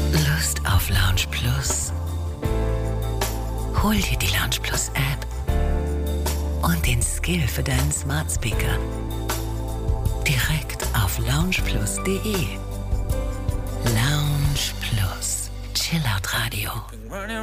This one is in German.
Lust auf Lounge Plus? Hol dir die Lounge Plus App und den Skill für deinen Smart Speaker direkt auf loungeplus.de. Lounge Plus. Chillout Radio.